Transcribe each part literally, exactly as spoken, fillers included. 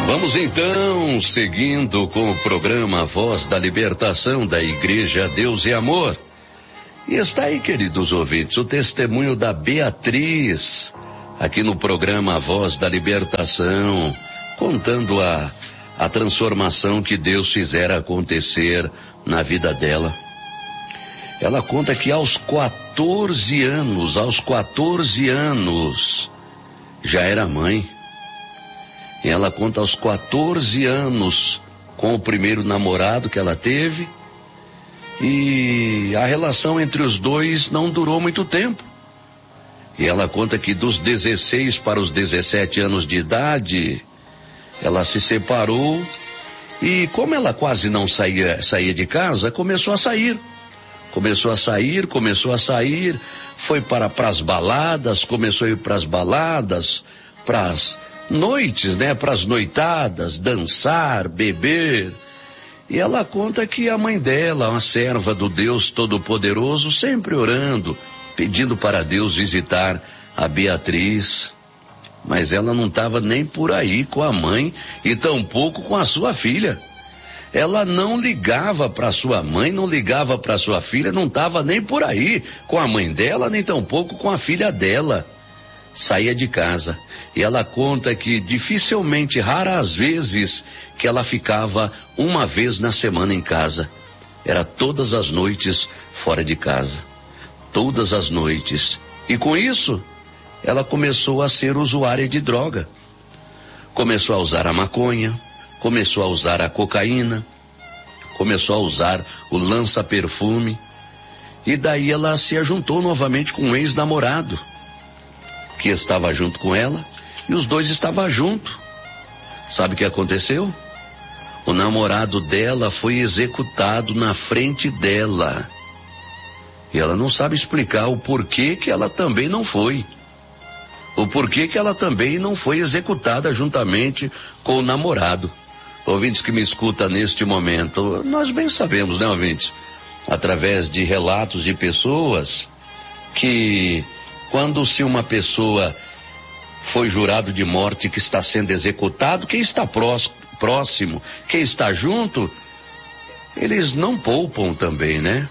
Vamos então, seguindo com o programa Voz da Libertação da Igreja Deus e Amor. E está aí, queridos ouvintes, o testemunho da Beatriz, aqui no programa Voz da Libertação, contando a, a transformação que Deus fizera acontecer na vida dela. Ela conta que aos quatorze anos, aos quatorze anos, já era mãe. E ela conta aos quatorze anos com o primeiro namorado que ela teve, e a relação entre os dois não durou muito tempo. E ela conta que dos dezesseis para os dezessete anos de idade, ela se separou, e como ela quase não saía, saía de casa, começou a sair. Começou a sair, começou a sair, foi para as baladas, começou a ir para as baladas, para as noites, né, para as noitadas, dançar, beber. E ela conta que a mãe dela, uma serva do Deus Todo-Poderoso, sempre orando, pedindo para Deus visitar a Beatriz. Mas ela não estava nem por aí com a mãe e tampouco com a sua filha. Ela não ligava para sua mãe, não ligava para sua filha, não estava nem por aí com a mãe dela, nem tampouco com a filha dela. Saía de casa. E ela conta que dificilmente, raras vezes, que ela ficava uma vez na semana em casa. Era todas as noites fora de casa. Todas as noites. E com isso, ela começou a ser usuária de droga. Começou a usar a maconha, começou a usar a cocaína, começou a usar o lança-perfume. E daí ela se ajuntou novamente com um ex-namorado, que estava junto com ela, e os dois estavam juntos. Sabe o que aconteceu? O namorado dela foi executado na frente dela. E ela não sabe explicar o porquê que ela também não foi. O porquê que ela também não foi executada juntamente com o namorado. Ouvintes que me escutam neste momento, nós bem sabemos, né, ouvintes? Através de relatos de pessoas que, quando se uma pessoa foi jurado de morte que está sendo executado, quem está próximo, quem está junto, eles não poupam também, né?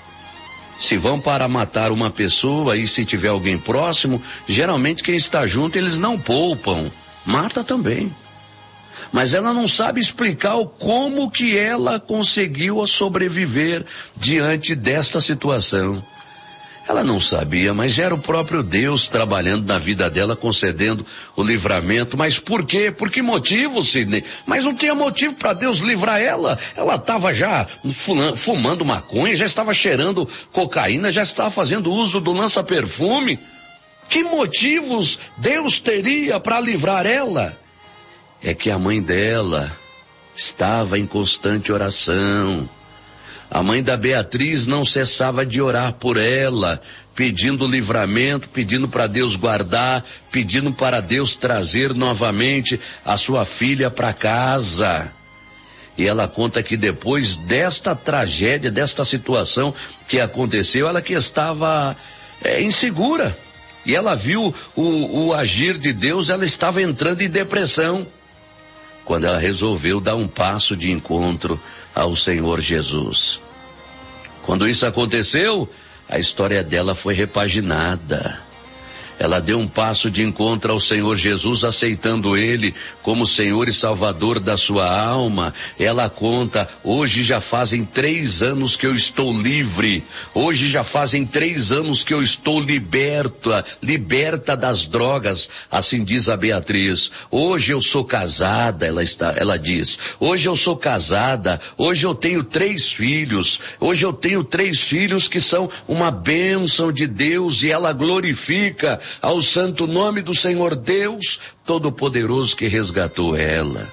Se vão para matar uma pessoa e se tiver alguém próximo, geralmente quem está junto eles não poupam, mata também. Mas ela não sabe explicar o como que ela conseguiu sobreviver diante desta situação. Ela não sabia, mas era o próprio Deus trabalhando na vida dela, concedendo o livramento. Mas por quê? Por que motivo, Sidney? Mas não tinha motivo para Deus livrar ela. Ela estava já fumando maconha, já estava cheirando cocaína, já estava fazendo uso do lança-perfume. Que motivos Deus teria para livrar ela? É que a mãe dela estava em constante oração. A mãe da Beatriz não cessava de orar por ela, pedindo livramento, pedindo para Deus guardar, pedindo para Deus trazer novamente a sua filha para casa. E ela conta que depois desta tragédia, desta situação que aconteceu, ela que estava é, insegura. E ela viu o, o agir de Deus, ela estava entrando em depressão. Quando ela resolveu dar um passo de encontro ao Senhor Jesus. Quando isso aconteceu, a história dela foi repaginada. Ela deu um passo de encontro ao Senhor Jesus, aceitando Ele como Senhor e Salvador da sua alma. Ela conta, hoje já fazem três anos que eu estou livre. Hoje já fazem três anos que eu estou liberta, liberta das drogas, assim diz a Beatriz. Hoje eu sou casada, ela está, ela diz. Hoje eu sou casada, hoje eu tenho três filhos. Hoje eu tenho três filhos que são uma bênção de Deus e ela glorifica ao santo nome do Senhor Deus Todo-Poderoso que resgatou ela.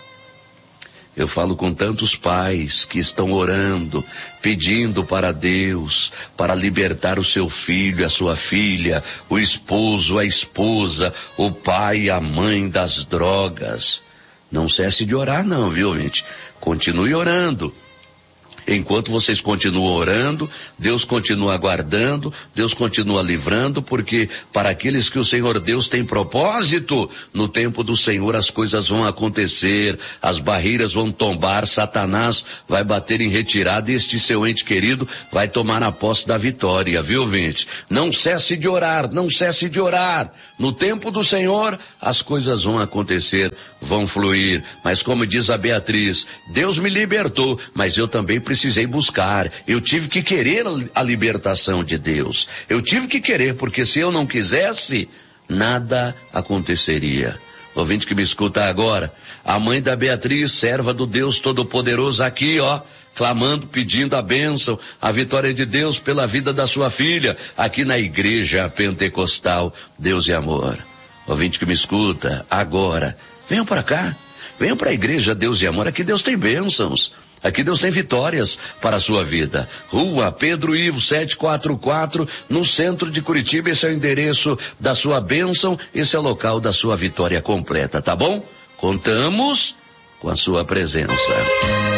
Eu falo com tantos pais que estão orando, pedindo para Deus, para libertar o seu filho, a sua filha, o esposo, a esposa, o pai e a mãe das drogas. Não cesse de orar não, viu, gente? Continue orando. Enquanto vocês continuam orando, Deus continua guardando, Deus continua livrando, porque para aqueles que o Senhor Deus tem propósito, no tempo do Senhor as coisas vão acontecer, as barreiras vão tombar, Satanás vai bater em retirada e este seu ente querido vai tomar a posse da vitória, viu, gente? Não cesse de orar, não cesse de orar. No tempo do Senhor, as coisas vão acontecer, vão fluir. Mas como diz a Beatriz, Deus me libertou, mas eu também precisei buscar. Eu tive que querer a libertação de Deus. Eu tive que querer, porque se eu não quisesse, nada aconteceria. Ouvinte que me escuta agora, a mãe da Beatriz, serva do Deus Todo-Poderoso, aqui, ó, clamando, pedindo a bênção, a vitória de Deus pela vida da sua filha, aqui na Igreja Pentecostal Deus e Amor. Ouvinte que me escuta agora, venham para cá, venham para a Igreja Deus e Amor, aqui Deus tem bênçãos. Aqui Deus tem vitórias para a sua vida. Rua Pedro Ivo setecentos e quarenta e quatro, no centro de Curitiba. Esse é o endereço da sua bênção, esse é o local da sua vitória completa, tá bom? Contamos com a sua presença.